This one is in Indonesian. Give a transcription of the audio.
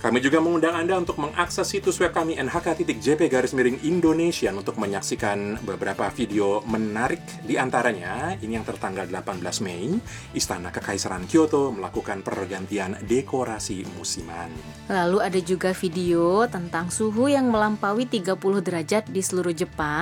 Kami juga mengundang Anda untuk mengakses situs web kami nhk.jp/Indonesian untuk menyaksikan beberapa video menarik. Di antaranya, ini yang tertanggal 18 Mei, Istana Kekaisaran Kyoto melakukan pergantian dekorasi musiman. Lalu ada juga video tentang suhu yang melampaui 30 derajat di seluruh Jepang.